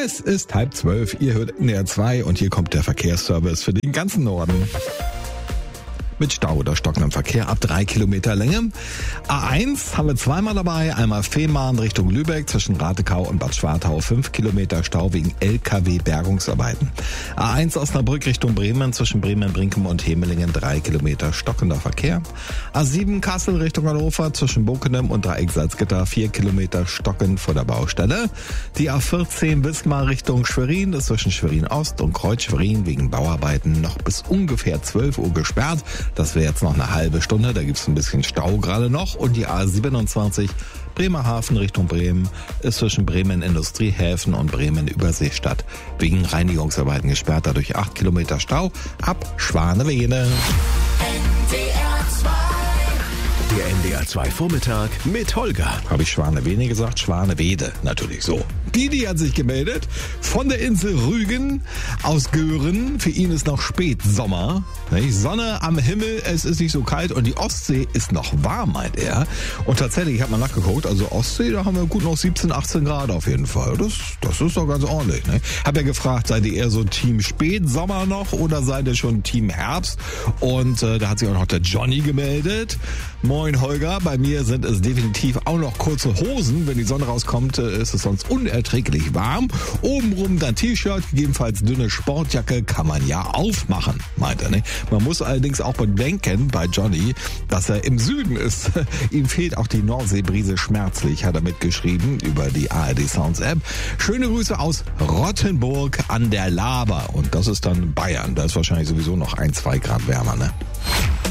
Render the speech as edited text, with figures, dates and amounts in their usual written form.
Es ist 11:30, ihr hört NDR 2 und hier kommt der Verkehrsservice für den ganzen Norden. Mit Stau oder stockendem Verkehr ab 3 Kilometer Länge. A1 haben wir zweimal dabei. Einmal Fehmarn Richtung Lübeck zwischen Ratekau und Bad Schwartau. 5 Kilometer Stau wegen LKW-Bergungsarbeiten. A1 Osnabrück Richtung Bremen zwischen Bremen-Brinkum und Hemelingen. 3 Kilometer stockender Verkehr. A7 Kassel Richtung Hannover zwischen Bockenem und Dreieck Salzgitter. 4 Kilometer stockend vor der Baustelle. Die A14 Wismar Richtung Schwerin ist zwischen Schwerin Ost und Kreuz Schwerin wegen Bauarbeiten noch bis ungefähr 12 Uhr gesperrt. Das wäre jetzt noch eine halbe Stunde, da gibt's ein bisschen Stau gerade noch. Und die A27 Bremerhaven Richtung Bremen ist zwischen Bremen Industriehäfen und Bremen Überseestadt wegen Reinigungsarbeiten gesperrt. Dadurch 8 Kilometer Stau ab Schwanewede. Der NDR 2 Vormittag mit Holger. Habe ich Schwanewede gesagt? Schwanewede, natürlich so. Didi hat sich gemeldet von der Insel Rügen aus Göhren. Für ihn ist noch Spätsommer. Sonne am Himmel, es ist nicht so kalt und die Ostsee ist noch warm, meint er. Und tatsächlich, ich habe mal nachgeguckt, also Ostsee, da haben wir gut noch 17, 18 Grad auf jeden Fall. Das ist doch ganz ordentlich. Ne? Hab ja gefragt, seid ihr eher so Team Spätsommer noch oder seid ihr schon Team Herbst? Und da hat sich auch noch der Johnny gemeldet. Moin Holger, bei mir sind es definitiv auch noch kurze Hosen. Wenn die Sonne rauskommt, ist es sonst unerträglich warm. Obenrum dann T-Shirt, gegebenenfalls dünne Sportjacke, kann man ja aufmachen, meint er. Ne? Man muss allerdings auch bedenken bei Johnny, dass er im Süden ist. Ihm fehlt auch die Nordseebrise schmerzlich, hat er mitgeschrieben über die ARD Sounds App. Schöne Grüße aus Rottenburg an der Laber. Und das ist dann Bayern. Da ist wahrscheinlich sowieso noch 1, 2 Grad wärmer, ne?